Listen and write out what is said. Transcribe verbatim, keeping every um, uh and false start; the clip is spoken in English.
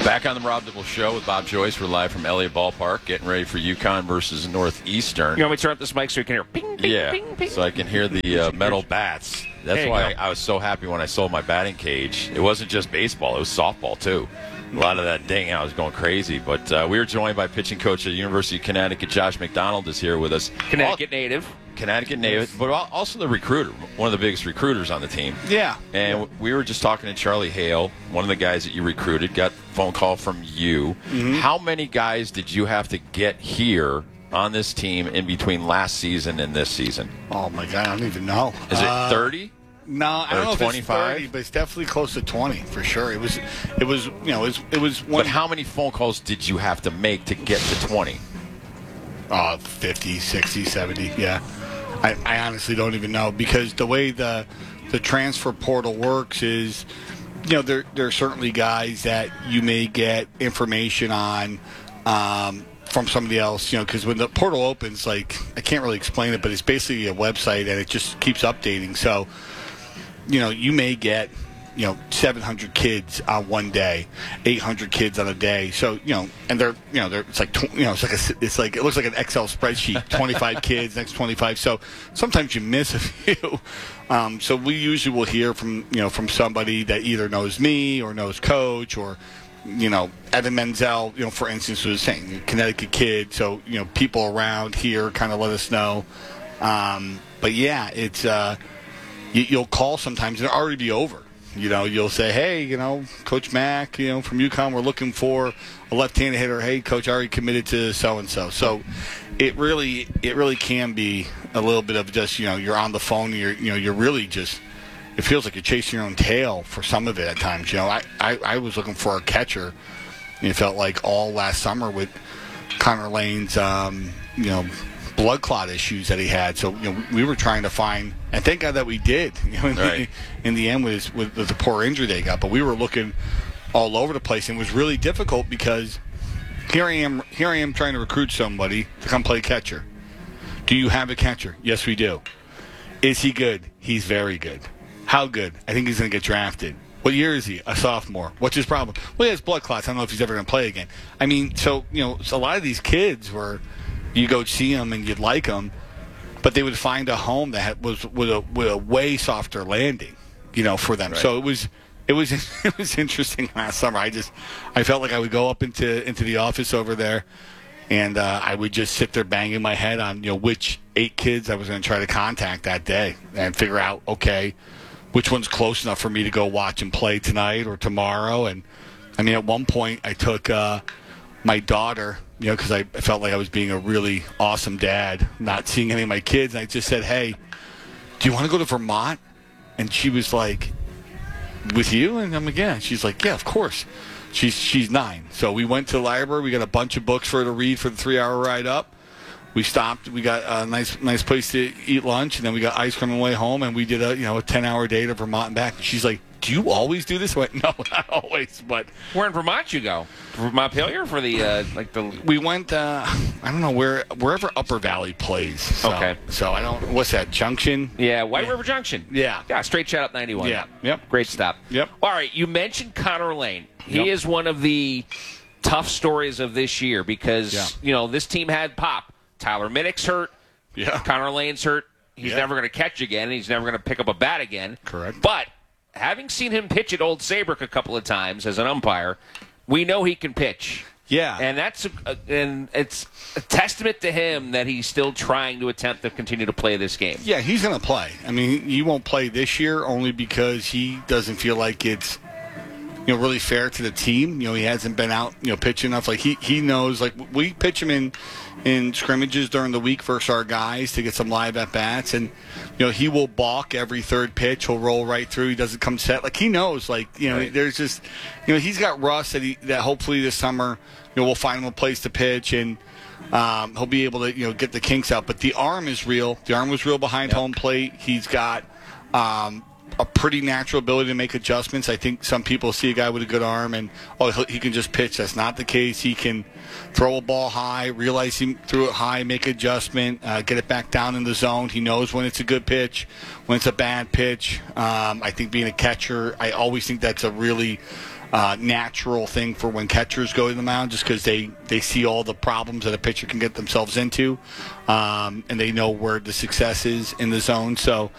Back on the Rob Dibble Show with Bob Joyce. We're live from Elliott Ballpark, getting ready for UConn versus Northeastern. You want me to turn up this mic so you can hear ping, ping, yeah, ping, ping. So I can hear the uh, metal bats. That's why I, I was so happy when I sold my batting cage. It wasn't just baseball; it was softball too. A lot of that ding, I was going crazy. But uh, we were joined by pitching coach at the University of Connecticut. Josh McDonald is here with us. Connecticut All, native. Connecticut native, but also the recruiter, one of the biggest recruiters on the team. Yeah. And yeah. we were just talking to Charlie Hale, one of the guys that you recruited, got a phone call from you. Mm-hmm. How many guys did you have to get here on this team in between last season and this season? Oh, my God, I don't even know. Is it thirty? Uh, no, I don't know twenty-five? if it's thirty, but it's definitely close to twenty for sure. It was, it was, you know, it was, it was one. But how many phone calls did you have to make to get to twenty? Uh, fifty, sixty, seventy, yeah. I, I honestly don't even know, because the way the the transfer portal works is, you know, there there are certainly guys that you may get information on um, from somebody else, you know, because when the portal opens, like, I can't really explain it, but it's basically a website and it just keeps updating. So, you know, you may get, you know, seven hundred kids on one day, eight hundred kids on a day. So, you know, and they're, you know, they're, it's like, you know, it's like a, it's like, it looks like an Excel spreadsheet, twenty-five kids, next twenty-five. So sometimes you miss a few. Um, so we usually will hear from, you know, from somebody that either knows me or knows coach, or, you know, Evan Menzel, you know, for instance, was saying Connecticut kid. So, you know, people around here kind of let us know. Um, but yeah, it's, uh, you, you'll call sometimes and it'll already be over. You know, you'll say, hey, you know, Coach Mack, you know, from UConn, we're looking for a left-handed hitter. Hey, Coach, I already committed to so-and-so. So it really it really can be a little bit of just, you know, you're on the phone, and you're, you know, you're really just, it feels like you're chasing your own tail for some of it at times. You know, I, I, I was looking for a catcher, and it felt like all last summer with Connor Lane's, um, you know, blood clot issues that he had. So, you know, we were trying to find, and thank God that we did, you know, in, right. the, in the end with, his, with, with the poor injury they got. But we were looking all over the place, and it was really difficult because here I am, here I am trying to recruit somebody to come play catcher. Do you have a catcher? Yes, we do. Is he good? He's very good. How good? I think he's going to get drafted. What year is he? A sophomore. What's his problem? Well, he has blood clots. I don't know if he's ever going to play again. I mean, so, you know, so a lot of these kids were, you go see them and you'd like them, but they would find a home that had, was with a with a way softer landing, you know, for them. Right. So it was it was it was interesting last summer. I just I felt like I would go up into into the office over there, and uh, I would just sit there banging my head on, you know, which eight kids I was going to try to contact that day and figure out, okay, which one's close enough for me to go watch and play tonight or tomorrow. And I mean, at one point I took uh, my daughter, you know, because I felt like I was being a really awesome dad, not seeing any of my kids. And I just said, hey, do you want to go to Vermont? And she was like, with you? And I'm like, yeah. She's like, yeah, of course. She's she's nine. So we went to the library. We got a bunch of books for her to read for the three-hour ride up. We stopped. We got a nice nice place to eat lunch, and then we got ice cream on the way home, and we did a, you know, a ten-hour day to Vermont and back. And she's like, do you always do this? I went, no, not always, but where in Vermont you go? Montpelier for the uh, like the. We went. Uh, I don't know where wherever Upper Valley plays. So, okay. So I don't. What's that? Junction? Yeah, White yeah. River Junction. Yeah. Yeah. Straight shot up ninety-one. Yeah. Yep. Great stop. Yep. All right. You mentioned Connor Lane. He yep. is one of the tough stories of this year because yeah. you know this team had pop. Tyler Minnick's hurt. Yeah. Connor Lane's hurt. He's yeah. never going to catch again. He's never going to pick up a bat again. Correct. But having seen him pitch at Old Saybrook a couple of times as an umpire, we know he can pitch. Yeah. And that's a, and it's a testament to him that he's still trying to attempt to continue to play this game. Yeah, he's going to play. I mean, he won't play this year only because he doesn't feel like it's, you know, really fair to the team. You know, he hasn't been out, you know, pitching enough. Like, he, he knows, like, we pitch him in, in scrimmages during the week versus our guys to get some live at-bats. And, you know, he will balk every third pitch. He'll roll right through. He doesn't come set. Like, he knows, like, you know, right. there's just, you know, he's got rust that, he, that hopefully this summer, you know, we'll find him a place to pitch. And um, he'll be able to, you know, get the kinks out. But the arm is real. The arm was real behind yep. home plate. He's got um, – a pretty natural ability to make adjustments. I think some people see a guy with a good arm and, oh, he can just pitch. That's not the case. He can throw a ball high, realize he threw it high, make adjustment, uh, get it back down in the zone. He knows when it's a good pitch, when it's a bad pitch. Um, I think being a catcher, I always think that's a really uh, natural thing for when catchers go to the mound, just because they, they see all the problems that a pitcher can get themselves into, um, and they know where the success is in the zone. So